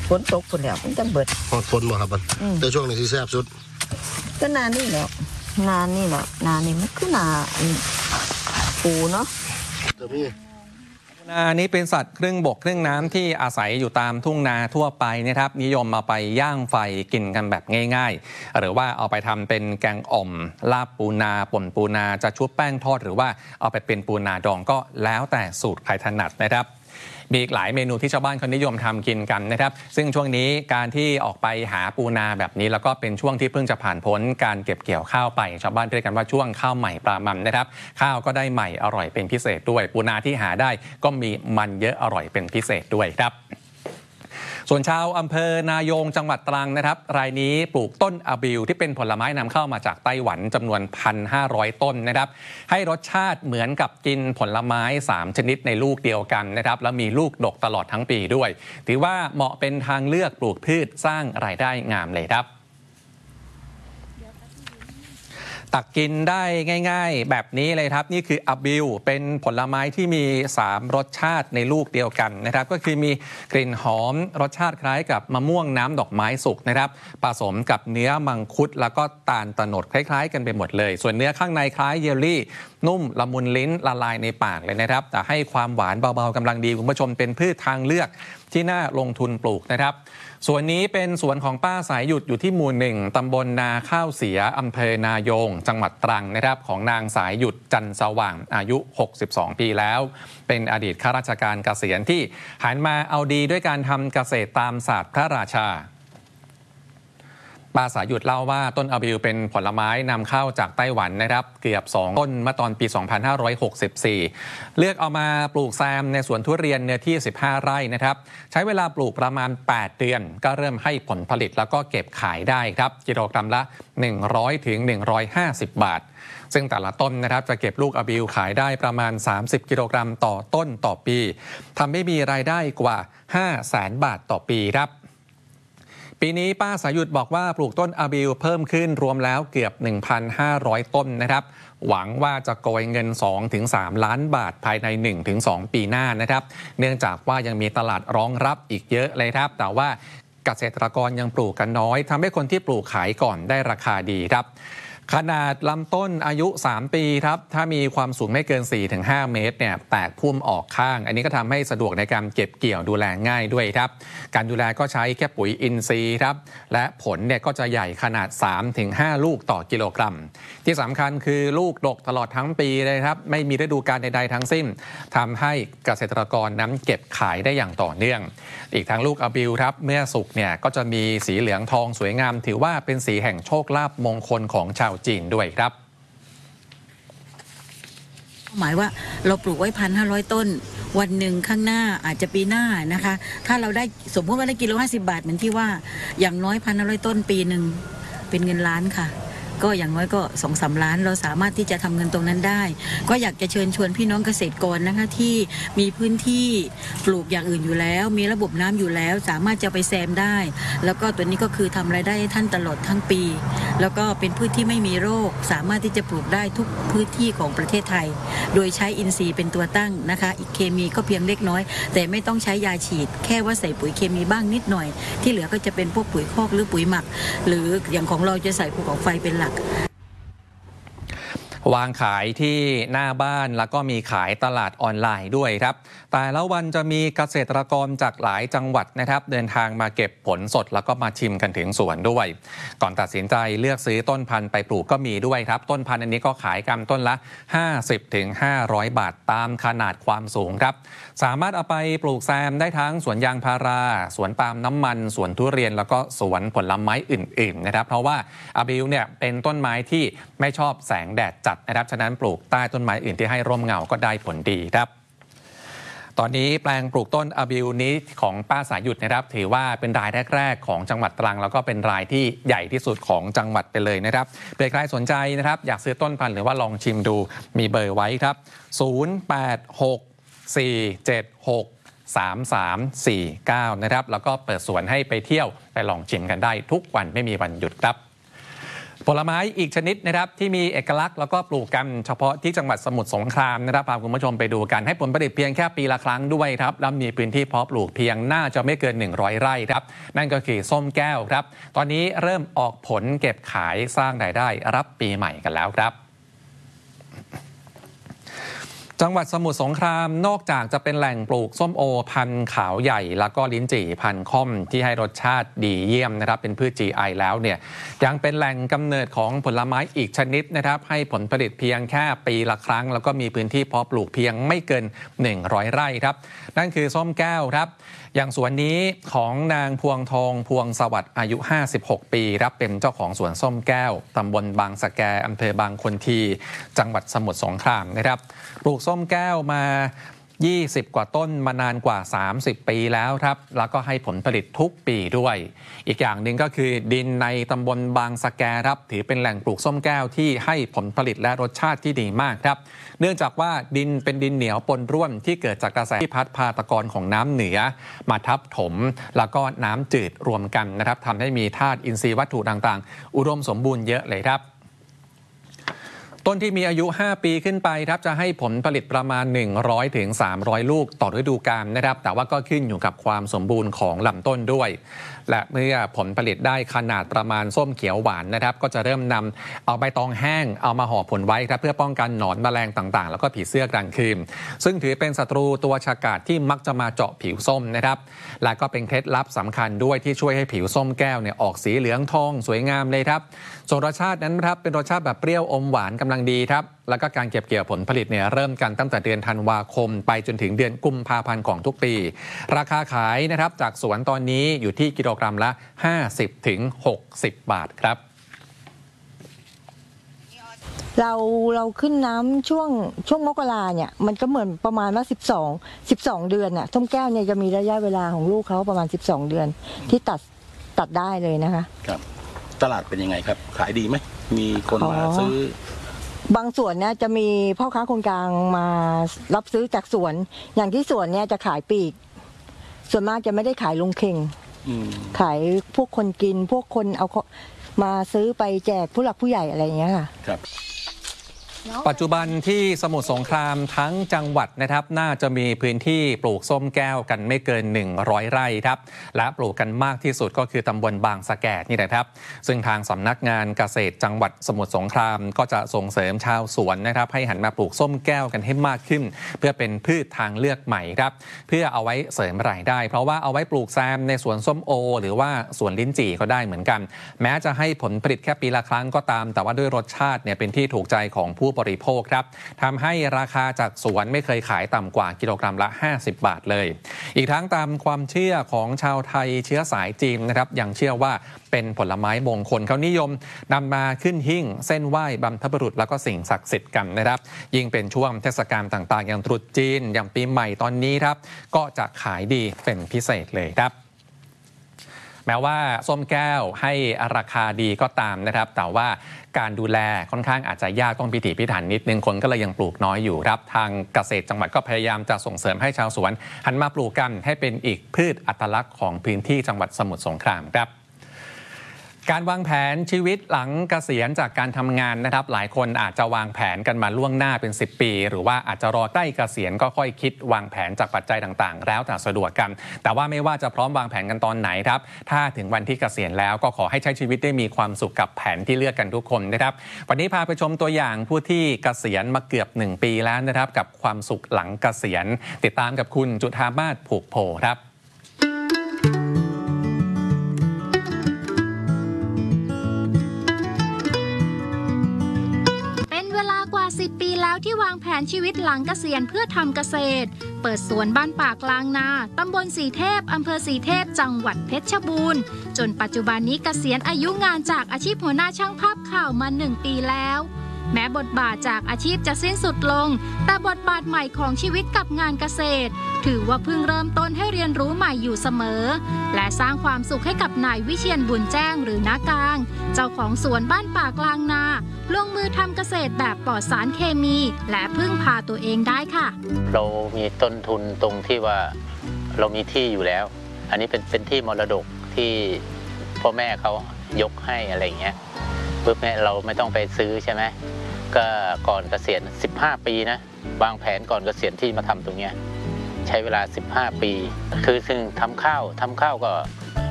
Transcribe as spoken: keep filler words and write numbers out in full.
ฝนตกคนแล้วมันจังเบิดพอฝนบ่ครับมันแต่ช่วงนี้ที่แซ่บสุดก็นานนี่แล้วนานนี่แหละนานนี่มันคือนาปูเนาะจะมีนานี้เป็นสัตว์ครึ่งบกครึ่งน้ำที่อาศัยอยู่ตามทุ่งนาทั่วไปนะครับนิยมมาไปย่างไฟกินกันแบบง่ายๆหรือว่าเอาไปทำเป็นแกงอ่อมลาบปูนาป่นปูนาจะชุบแป้งทอดหรือว่าเอาไปเป็นปูนาดองก็แล้วแต่สูตรใครถนัดนะครับมีอีกหลายเมนูที่ชาวบ้านเขานิยมทำกินกันนะครับซึ่งช่วงนี้การที่ออกไปหาปูนาแบบนี้แล้วก็เป็นช่วงที่เพิ่งจะผ่านพ้นการเก็บเกี่ยวข้าวไปชาวบ้านเรียกกันว่าช่วงข้าวใหม่ปลามันนะครับข้าวก็ได้ใหม่อร่อยเป็นพิเศษด้วยปูนาที่หาได้ก็มีมันเยอะอร่อยเป็นพิเศษด้วยครับส่วนชาวอำเภอนายงจังหวัดตรังนะครับรายนี้ปลูกต้นอะบิวที่เป็นผลไม้นำเข้ามาจากไต้หวันจำนวน หนึ่งพันห้าร้อย ต้นนะครับให้รสชาติเหมือนกับกินผลไม้สามชนิดในลูกเดียวกันนะครับแล้วมีลูกดกตลอดทั้งปีด้วยถือว่าเหมาะเป็นทางเลือกปลูกพืชสร้างรายได้งามเลยครับตักกินได้ง่ายๆแบบนี้เลยครับนี่คืออะบิวเป็นผลไม้ที่มีสามรสชาติในลูกเดียวกันนะครับก็คือมีกลิ่นหอมรสชาติคล้ายกับมะม่วงน้ำดอกไม้สุกนะครับผสมกับเนื้อมังคุดแล้วก็ตาลตะโนดคล้ายๆกันไปหมดเลยส่วนเนื้อข้างในคล้ายเยลลี่นุ่มละมุนลิ้นละลายในปากเลยนะครับแต่ให้ความหวานเบาๆกำลังดีคุณผู้ชมเป็นพืชทางเลือกที่น่าลงทุนปลูกนะครับส่วนนี้เป็นสวนของป้าสายหยุดอยู่ที่หมู่หนึ่งตำบลนาข้าวเสียอำเภอนายงจังหวัดตรังนะครับของนางสายหยุดจันสว่างอายุหกสิบสองปีแล้วเป็นอดีตข้าราชการเกษียณที่หันมาเอาดีด้วยการทำเกษตรตามศาสตร์พระราชาป้าสายหยุดเล่าว่าต้นอะบิวเป็นผลไม้นำเข้าจากไต้หวันนะครับเกือบสองต้นเมื่อตอนปีสองพันห้าร้อยหกสิบสี่เลือกเอามาปลูกแซมในสวนทุเรียนเนื้อที่สิบห้าไร่นะครับใช้เวลาปลูกประมาณแปดเดือนก็เริ่มให้ผลผลิตแล้วก็เก็บขายได้ครับกิโลกรัมละหนึ่งร้อยถึงหนึ่งร้อยห้าสิบบาทซึ่งแต่ละต้นนะครับจะเก็บลูกอะบิวขายได้ประมาณสามสิบกิโลกรัมต่อต้นต่อปีทำให้มีรายได้กว่าห้าแสนบาทต่อปีครับปีนี้ป้าสายหยุดบอกว่าปลูกต้นอะบิวเพิ่มขึ้นรวมแล้วเกือบ หนึ่งพันห้าร้อย ต้นนะครับหวังว่าจะโกยเงิน สองถึงสาม ล้านบาทภายใน หนึ่งถึงสอง ปีหน้านะครับเนื่องจากว่ายังมีตลาดรองรับอีกเยอะเลยครับแต่ว่าเกษตรกรยังปลูกกันน้อยทำให้คนที่ปลูกขายก่อนได้ราคาดีครับขนาดลำต้นอายุสามปีครับถ้ามีความสูงไม่เกิน สี่ถึงห้า เมตรเนี่ยแตกพุ่มออกข้างอันนี้ก็ทำให้สะดวกในการเก็บเกี่ยวดูแลง่ายด้วยครับการดูแลก็ใช้แค่ปุ๋ยอินทรีย์ครับและผลเนี่ยก็จะใหญ่ขนาด สามถึงห้า ลูกต่อกิโลกรัมที่สำคัญคือลูกดกตลอดทั้งปีเลยครับไม่มีฤดูกาลใดๆทั้งสิ้นทำให้เกษตรกรนั้นเก็บขายได้อย่างต่อเนื่องอีกทั้งลูกอะบิวครับเมื่อสุกเนี่ยก็จะมีสีเหลืองทองสวยงามถือว่าเป็นสีแห่งโชคลาภมงคลของชาวจีนด้วยครับหมายว่าเราปลูกไว้พันห้าร้อยต้นวันหนึ่งข้างหน้าอาจจะปีหน้านะคะถ้าเราได้สมมติว่าได้กิโลห้าสิบบาทเหมือนที่ว่าอย่างน้อยพันห้าร้อยต้นปีหนึ่งเป็นเงินล้านค่ะก็อย่างน้อยก็สองสามล้านเราสามารถที่จะทำเงินตรงนั้นได้ก็อยากจะเชิญชวนพี่น้องเกษตรกรนะคะที่มีพื้นที่ปลูกอย่างอื่นอยู่แล้วมีระบบน้ำอยู่แล้วสามารถจะไปแซมได้แล้วก็ตัวนี้ก็คือทำรายได้ให้ท่านตลอดทั้งปีแล้วก็เป็นพืชที่ไม่มีโรคสามารถที่จะปลูกได้ทุกพื้นที่ของประเทศไทยโดยใช้อินทรีย์เป็นตัวตั้งนะคะอีกเคมีก็เพียงเล็กน้อยแต่ไม่ต้องใช้ยาฉีดแค่ว่าใส่ปุ๋ยเคมีบ้างนิดหน่อยที่เหลือก็จะเป็นพวกปุ๋ยคอกหรือปุ๋ยหมักหรืออย่างของเราจะใส่ภูเขาไฟเป็นหลักวางขายที่หน้าบ้านแล้วก็มีขายตลาดออนไลน์ด้วยครับแต่ละวันจะมีเกษตรกรจากหลายจังหวัดนะครับเดินทางมาเก็บผลสดแล้วก็มาชิมกันถึงสวนด้วยก่อนตัดสินใจเลือกซื้อต้นพันธุ์ไปปลูกก็มีด้วยครับต้นพันธุ์อันนี้ก็ขายกันต้นละ ห้าสิบถึงห้าร้อย บาทตามขนาดความสูงครับสามารถเอาไปปลูกแซมได้ทั้งสวนยางพาราสวนปาล์มน้ำมันสวนทุเรียนแล้วก็สวนผลไม้อื่นๆนะครับเพราะว่าอะบิวเนี่ยเป็นต้นไม้ที่ไม่ชอบแสงแดดจัดนะครับฉะนั้นปลูกใต้ต้นไม้อื่นที่ให้ร่มเงาก็ได้ผลดีครับตอนนี้แปลงปลูกต้นอะบิวนี้ของป้าสายหยุดนะครับถือว่าเป็นรายแรกๆของจังหวัดตรังแล้วก็เป็นรายที่ใหญ่ที่สุดของจังหวัดไปเลยนะครับเผื่อใครสนใจนะครับอยากซื้อต้นพันธุ์หรือว่าลองชิมดูมีเบอร์ไว้ครับศูนย์ แปด หก สี่ เจ็ด หก สาม สาม สี่ เก้านะครับแล้วก็เปิดสวนให้ไปเที่ยวไปลองชิมกันได้ทุกวันไม่มีวันหยุดครับผลไม้อีกชนิดนะครับที่มีเอกลักษณ์แล้วก็ปลูกกันเฉพาะที่จังหวัดสมุทรสงครามนะครับพาคุณผู้ชมไปดูกันให้ผลผลิตเพียงแค่ปีละครั้งด้วยครับแล้วมีพื้นที่เพาะปลูกเพียงน่าจะไม่เกินหนึ่งร้อยไร่ครับนั่นก็คือส้มแก้วครับตอนนี้เริ่มออกผลเก็บขายสร้างรายได้รับปีใหม่กันแล้วครับจังหวัดสมุทรสงครามนอกจากจะเป็นแหล่งปลูกส้มโอพันธุ์ขาวใหญ่แล้วก็ลิ้นจี่พันธุ์ค่อมที่ให้รสชาติดีเยี่ยมนะครับเป็นพืช จี ไอ แล้วเนี่ยยังเป็นแหล่งกำเนิดของผลไม้อีกชนิดนะครับให้ผลผลิตเพียงแค่ปีละครั้งแล้วก็มีพื้นที่เพาะปลูกเพียงไม่เกินหนึ่งร้อยไร่ครับนั่นคือส้มแก้วครับอย่างสวนนี้ของนางพวงทองพวงสวัสดิ์อายุห้าสิบหกปีครับเป็นเจ้าของสวนส้มแก้วตำบลบางสะแกอำเภอบางคนทีจังหวัดสมุทรสงครามนะครับปลูกส้มแก้วมายี่สิบกว่าต้นมานานกว่าสามสิบปีแล้วครับแล้วก็ให้ผลผลิตทุกปีด้วยอีกอย่างหนึ่งก็คือดินในตำบลบางสะแกครับถือเป็นแหล่งปลูกส้มแก้วที่ให้ผลผลิตและรสชาติที่ดีมากครับเนื่องจากว่าดินเป็นดินเหนียวปนร่วนที่เกิดจากกระแสที่พัดพาตะกอนของน้ำเหนือมาทับถมแล้วก็น้ำจืดรวมกันนะครับทำให้มีธาตุอินทรีย์วัตถุต่างๆอุดมสมบูรณ์เยอะเลยครับต้นที่มีอายุ ห้า ปีขึ้นไปครับจะให้ผลผลิตประมาณ หนึ่งร้อยถึงสามร้อย ลูกต่อฤดูกาลนะครับแต่ว่าก็ขึ้นอยู่กับความสมบูรณ์ของลำต้นด้วยและเมื่อผลผลิตได้ขนาดประมาณส้มเขียวหวานนะครับก็จะเริ่มนำเอาใบตองแห้งเอามาห่อผลไว้ครับเพื่อป้องกันหนอนแมลงต่างๆแล้วก็ผีเสื้อกลางคืนซึ่งถือเป็นศัตรูตัวฉกาจที่มักจะมาเจาะผิวส้มนะครับและก็เป็นเคล็ดลับสำคัญด้วยที่ช่วยให้ผิวส้มแก้วเนี่ยออกสีเหลืองทองสวยงามเลยครับส่วนรสชาตินั้นครับเป็นรสชาติแบบเปรี้ยวอมหวานกำลังดีครับแล้วก็การเก็บเกี่ยวผลผลิตเนี่ยเริ่มกันตั้งแต่เดือนธันวาคมไปจนถึงเดือนกุมภาพันธ์ของทุกปีราคาขายนะครับจากสวนตอนนี้อยู่ที่กิโลกรัมละห้าสิบถึงหกสิบบาทครับเราเราขึ้นน้ำช่วงช่วงมกราเนี่ยมันก็เหมือนประมาณว่าสิบสอง สิบสองเดือนน่ะส้มแก้วเนี่ยจะมีระยะเวลาของลูกเขาประมาณสิบสองเดือนที่ตัดตัดได้เลยนะคะครับตลาดเป็นยังไงครับขายดีไหมมีคนมาซื้อบางส่วนเนี่ยจะมีพ่อค้าคนกลางมารับซื้อจากสวนอย่างที่สวนเนี่ยจะขายปลีกส่วนมากจะไม่ได้ขายลงเข่งขายพวกคนกินพวกคนเอามาซื้อไปแจกผู้หลักผู้ใหญ่อะไรอย่างเงี้ยค่ะครับปัจจุบันที่สมุทรสงครามทั้งจังหวัดนะครับน่าจะมีพื้นที่ปลูกส้มแก้วกันไม่เกินหนึ่งร้อยไร่ครับและปลูกกันมากที่สุดก็คือตำบลบางสะแกนี่แหละครับซึ่งทางสำนักงานเกษตรจังหวัดสมุทรสงครามก็จะส่งเสริมชาวสวนนะครับให้หันมาปลูกส้มแก้วกันให้มากขึ้นเพื่อเป็นพืชทางเลือกใหม่ครับเพื่อเอาไว้เสริมรายได้เพราะว่าเอาไว้ปลูกแซมในสวนส้มโอหรือว่าสวนลิ้นจี่ก็ได้เหมือนกันแม้จะให้ผลผลิตแค่ปีละครั้งก็ตามแต่ว่าด้วยรสชาติเนี่ยเป็นที่ถูกใจของผู้บริโภคครับทำให้ราคาจากสวนไม่เคยขายต่ำกว่ากิโลกรัมละห้าสิบบาทเลยอีกทั้งตามความเชื่อของชาวไทยเชื้อสายจีนนะครับยังเชื่อว่าเป็นผลไม้มงคลเขานิยมนำมาขึ้นหิ้งเส้นไหว้บรรพบุรุษแล้วก็สิ่งศักดิ์สิทธิ์กันนะครับยิ่งเป็นช่วงเทศกาลต่างๆอย่างตรุษจีนอย่างปีใหม่ตอนนี้ครับก็จะขายดีเป็นพิเศษเลยครับแม้ว่าส้มแก้วให้ราคาดีก็ตามนะครับแต่ว่าการดูแลค่อนข้างอาจจะยากต้องพิถีพิถันนิดนึงคนก็เลยยังปลูกน้อยอยู่ครับทางเกษตรจังหวัดก็พยายามจะส่งเสริมให้ชาวสวนหันมาปลูกกันให้เป็นอีกพืชอัตลักษณ์ของพื้นที่จังหวัดสมุทรสงครามครับการวางแผนชีวิตหลังเกษียณจากการทำงานนะครับหลายคนอาจจะวางแผนกันมาล่วงหน้าเป็นสิบปีหรือว่าอาจจะรอใกล้เกษียณก็ค่อยคิดวางแผนจากปัจจัยต่างๆแล้วแต่สะดวกกันแต่ว่าไม่ว่าจะพร้อมวางแผนกันตอนไหนครับถ้าถึงวันที่เกษียณแล้วก็ขอให้ใช้ชีวิตได้มีความสุขกับแผนที่เลือกกันทุกคนนะครับวันนี้พาไปชมตัวอย่างผู้ที่เกษียณมาเกือบหนึ่งปีแล้วนะครับกับความสุขหลังเกษียณติดตามกับคุณจุฑามาศผูกโพครับสิบปีแล้วที่วางแผนชีวิตหลังเกษียณเพื่อทำเกษตรเปิดสวนบ้านป่ากลางนาตำบลสีเทพอำเภอสีเทพจังหวัดเพชรบูรณ์จนปัจจุบันนี้เกษียณอายุงานจากอาชีพหัวหน้าช่างภาพข่าวมาหนึ่งปีแล้วแม้บทบาทจากอาชีพจะสิ้นสุดลงแต่บทบาทใหม่ของชีวิตกับงานเกษตรถือว่าเพิ่งเริ่มต้นให้เรียนรู้ใหม่อยู่เสมอและสร้างความสุขให้กับนายวิเชียรบุญแจ้งหรือน้ากางเจ้าของสวนบ้านป่ากลางนาลงมือทำเกษตรแบบปลอดสารเคมีและพึ่งพาตัวเองได้ค่ะเรามีต้นทุนตรงที่ว่าเรามีที่อยู่แล้วอันนี้เป็นเป็นที่มรดกที่พ่อแม่เขายกให้อะไรเงี้ยปุ๊บเนี่ยเราไม่ต้องไปซื้อใช่ไหมก็ก่อนเกษียณสิบห้าปีนะวางแผนก่อนเกษียณที่มาทำตรงเนี้ยใช้เวลาสิบห้าปีคือซึ่งทำข้าวทำข้าวก็